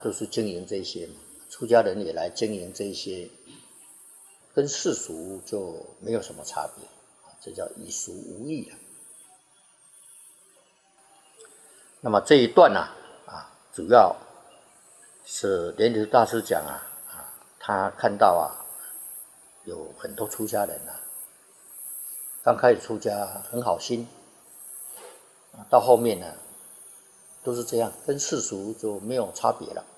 都是经营这些嘛，出家人也来经营这些，跟世俗就没有什么差别，这叫以俗无异啊。那么这一段呢，主要是莲池大师讲他看到有很多出家人刚开始出家很好心，到后面呢都是这样，跟世俗就没有差别了。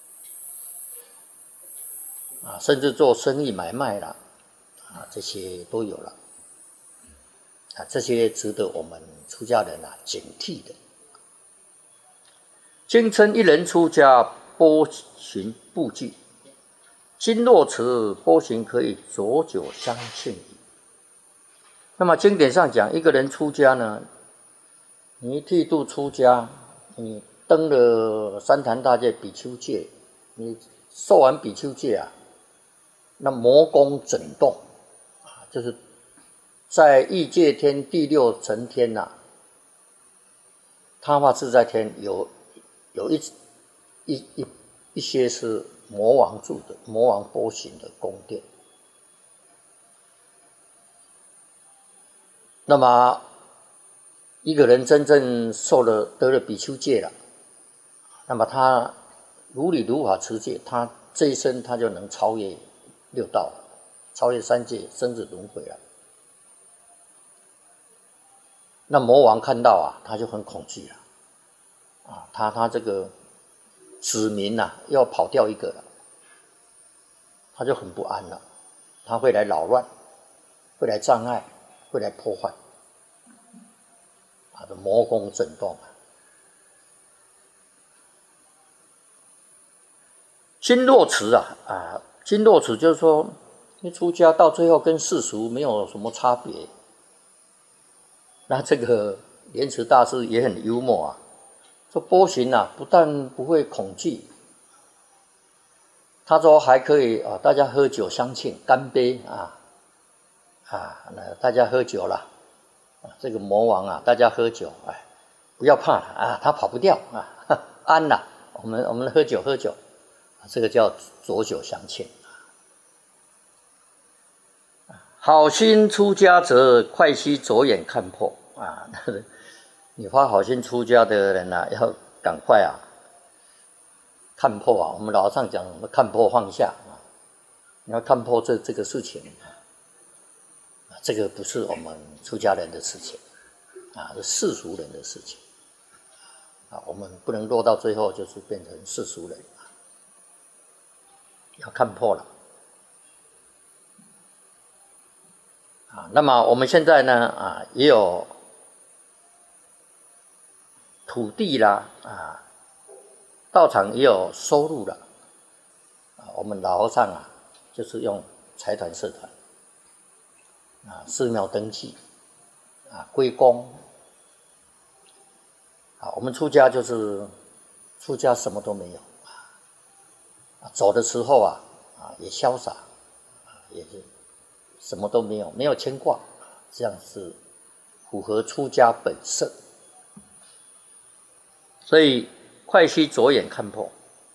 甚至做生意买卖了，这些都有了，这些值得我们出家人警惕的。经称一人出家，波行不惧；经若此，波行可以浊酒相庆矣。那么经典上讲，一个人出家呢，你剃度出家，你登了三坛大戒、比丘戒，你受完比丘戒那魔宫整动就是在欲界天第六层天他化自在天有一些是魔王住的，魔王波行的宫殿。那么一个人真正得了比丘戒了，那么他如理如法持戒，他这一生他就能超越六道，超越三界生死轮回了。那魔王看到他就很恐惧了，他这个子民要跑掉一个了，他就很不安了，他会来扰乱，会来障碍，会来破坏，这魔宫震动经络持经络持就是说，你出家到最后跟世俗没有什么差别。那这个莲池大师也很幽默说波行不但不会恐惧，他说还可以大家喝酒相庆，干杯那大家喝酒了这个魔王大家喝酒，不要怕他跑不掉安了，我们喝酒，这个叫浊酒相庆。好心出家者，快须着眼看破你发好心出家的人要赶快看破我们老上讲看破放下你要看破这个事情这个不是我们出家人的事情是世俗人的事情我们不能落到最后就是变成世俗人要看破了那么我们现在呢也有土地啦道场也有收入了我们老和尚就是用财团社团寺庙登记归公我们出家就是出家什么都没有走的时候也潇洒也是什么都没有，没有牵挂，这样是符合出家本色。所以快须着眼看破。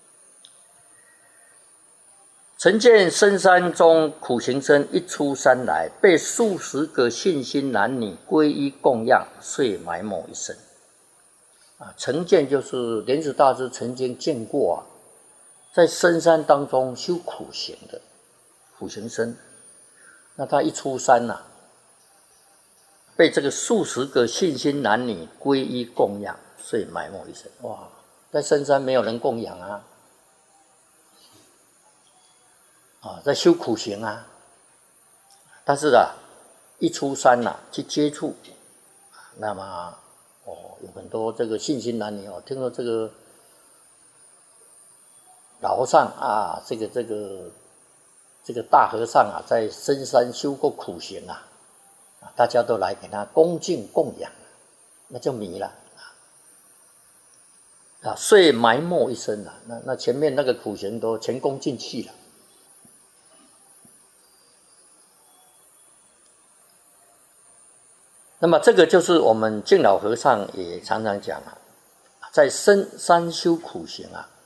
曾见深山中苦行僧一出山来，被数十个信心男女皈依供养，遂埋没一生。曾见就是莲池大师曾经见过在深山当中修苦行的苦行僧。那他一出山被这个数十个信心男女皈依供养，遂埋没一生。哇，在深山没有人供养在修苦行但是一出山去接触，那么有很多这个信心男女听说这个老和尚这个大和尚在深山修过苦行大家都来给他恭敬供养，那就迷了遂埋没一生那前面那个苦行都前功尽弃了。那么这个就是我们净老和尚也常常讲在深山修苦行